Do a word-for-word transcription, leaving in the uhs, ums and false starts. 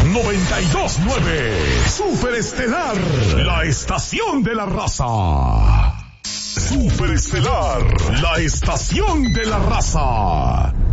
noventa y dos punto nueve. Superestelar, la estación de la raza. Superestelar, la estación de la raza.